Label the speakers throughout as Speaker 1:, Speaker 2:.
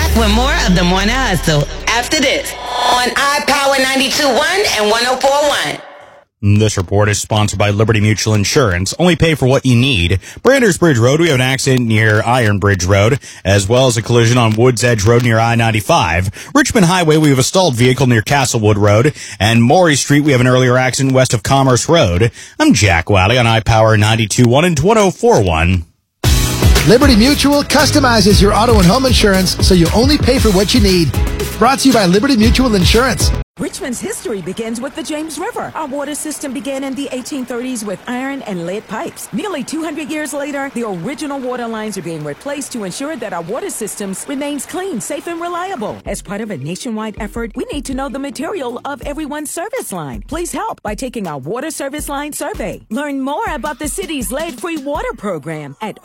Speaker 1: with more of the Morning Hustle after this on iPower 92.1 and 104.1.
Speaker 2: This report is sponsored by Liberty Mutual Insurance. Only pay for what you need. Branders Bridge Road, we have an accident near Iron Bridge Road, as well as a collision on Woods Edge Road near I-95. Richmond Highway, we have a stalled vehicle near Castlewood Road. And Maury Street, we have an earlier accident west of Commerce Road. I'm Jack Wally on iPower 92.1 and 104.1.
Speaker 3: Liberty Mutual customizes your auto and home insurance so you only pay for what you need. Brought to you by Liberty Mutual Insurance.
Speaker 4: Richmond's history begins with the James River. Our water system began in the 1830s with iron and lead pipes. Nearly 200 years later, the original water lines are being replaced to ensure that our water systems remains clean, safe, and reliable. As part of a nationwide effort, we need to know the material of everyone's service line. Please help by taking our water service line survey. Learn more about the city's lead-free water program at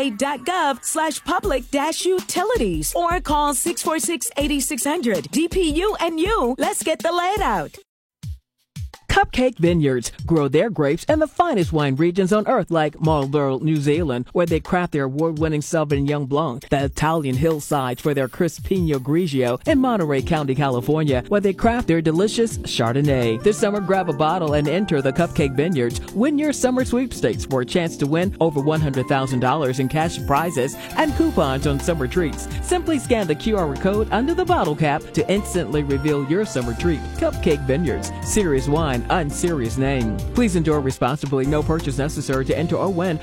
Speaker 4: rva.gov/public-utilities or call 646-8600. DPU and you, let's get the lead out.
Speaker 5: Cupcake Vineyards grow their grapes in the finest wine regions on earth like Marlborough, New Zealand, where they craft their award-winning Sauvignon Blanc, the Italian hillsides for their crisp Pinot Grigio, and Monterey County, California, where they craft their delicious Chardonnay. This summer, grab a bottle and enter the Cupcake Vineyards. Win your summer sweepstakes for a chance to win over $100,000 in cash prizes and coupons on summer treats. Simply scan the QR code under the bottle cap to instantly reveal your summer treat. Cupcake Vineyards, serious wine, unserious name. Please enjoy responsibly. No purchase necessary to enter or win.